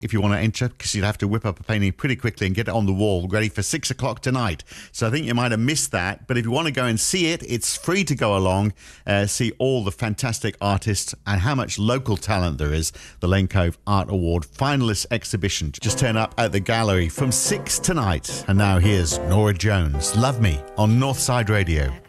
if you want to enter, because you'd have to whip up a painting pretty quickly and get it on the wall ready for 6 o'clock tonight. So I think you might have missed that. But if you want to go and see it, it's free to go along, see all the fantastic artists and how much local talent there is. The Lane Cove Art Award finalist exhibition. Just turn up at the gallery from 6 tonight. And now here's Nora Jones, Love Me, on Northside Radio.